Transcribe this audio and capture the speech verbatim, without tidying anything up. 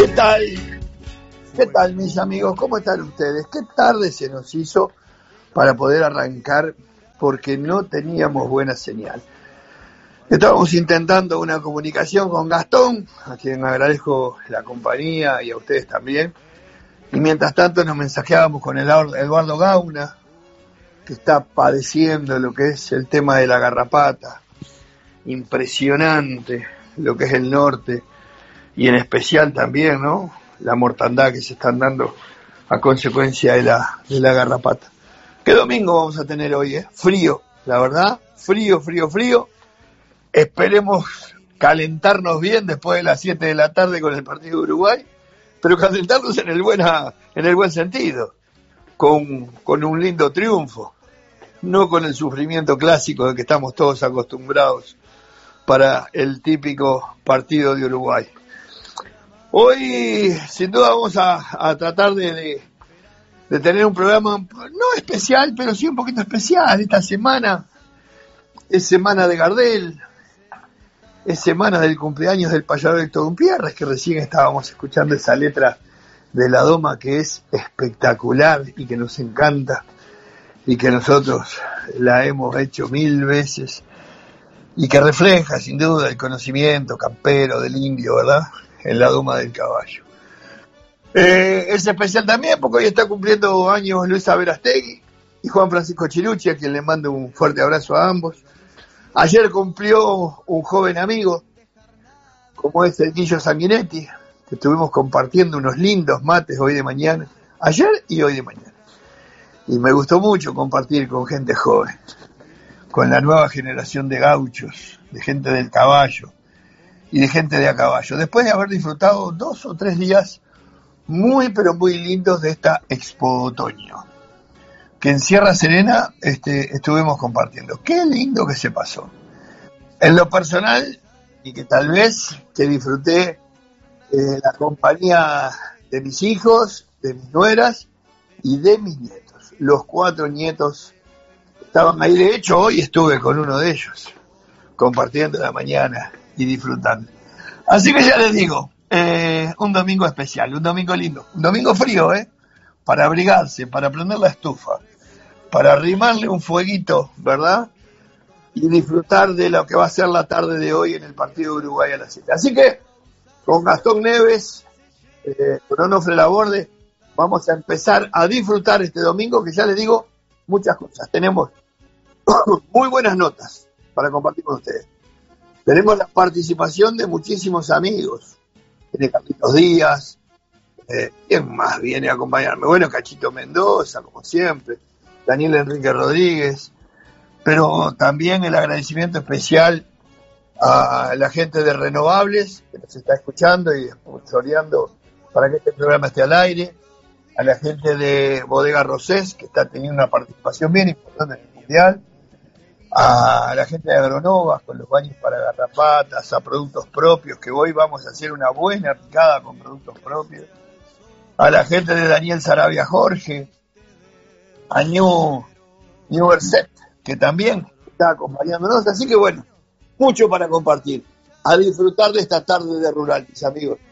¿Qué tal? ¿Qué tal, mis amigos? ¿Cómo están ustedes? ¿Qué tarde se nos hizo para poder arrancar porque no teníamos buena señal? Estábamos intentando una comunicación con Gastón, a quien agradezco la compañía y a ustedes también. Y mientras tanto nos mensajeábamos con el Eduardo Gauna, que está padeciendo lo que es el tema de la garrapata. Impresionante lo que es el norte y en especial también, ¿no?, la mortandad que se están dando a consecuencia de la, de la garrapata. ¿Qué domingo vamos a tener hoy? Eh? Frío, la verdad, frío, frío, frío. Esperemos calentarnos bien después de las siete de la tarde con el partido de Uruguay, pero calentarnos en el, buena, en el buen sentido, con, con un lindo triunfo, no con el sufrimiento clásico de que estamos todos acostumbrados para el típico partido de Uruguay. Hoy, sin duda, vamos a, a tratar de, de, de tener un programa no especial, pero sí un poquito especial. Esta semana es semana de Gardel, es semana del cumpleaños del payador Héctor Dumpierres, que recién estábamos escuchando esa letra de La Doma que es espectacular y que nos encanta y que nosotros la hemos hecho mil veces y que refleja sin duda el conocimiento campero del indio, ¿verdad?, en La Doma del Caballo. Eh, es especial también porque hoy está cumpliendo años Luisa Verastegui y Juan Francisco Chirucci, a quien le mando un fuerte abrazo a ambos. Ayer cumplió un joven amigo, como es el Guillo Sanguinetti, que estuvimos compartiendo unos lindos mates hoy de mañana, ayer y hoy de mañana. Y me gustó mucho compartir con gente joven, con la nueva generación de gauchos, de gente del caballo y de gente de a caballo, después de haber disfrutado dos o tres días muy pero muy lindos de esta Expo Otoño, que en Sierra Serena este, estuvimos compartiendo. Qué lindo que se pasó. En lo personal, y que tal vez que disfruté eh, la compañía de mis hijos, de mis nueras y de mis nietos. Los cuatro nietos estaban ahí. De hecho, hoy estuve con uno de ellos, compartiendo la mañana y disfrutando. Así que ya les digo, eh, un domingo especial, un domingo lindo, un domingo frío, ¿eh? Para abrigarse, para prender la estufa, para arrimarle un fueguito, ¿verdad?, y disfrutar de lo que va a ser la tarde de hoy en el partido de Uruguay a las siete. Así que, con Gastón Neves, eh, con Onofre Laborde, vamos a empezar a disfrutar este domingo, que ya les digo muchas cosas. Tenemos muy buenas notas para compartir con ustedes. Tenemos la participación de muchísimos amigos. Tiene Carlitos Díaz. Eh, ¿Quién más viene a acompañarme? Bueno, Cachito Mendoza, como siempre. Daniel Enrique Rodríguez. Pero también el agradecimiento especial a la gente de Renovables, que nos está escuchando y sponsoreando para que este programa esté al aire. A la gente de Bodega Rosés, que está teniendo una participación bien importante en el Mundial. A la gente de Agronovas con los baños para garrapatas, a productos propios, que hoy vamos a hacer una buena picada con productos propios. A la gente de Daniel Sarabia Jorge, a New, New Verset, que también está acompañándonos. Así que bueno, mucho para compartir. A disfrutar de esta tarde de Rural, mis amigos.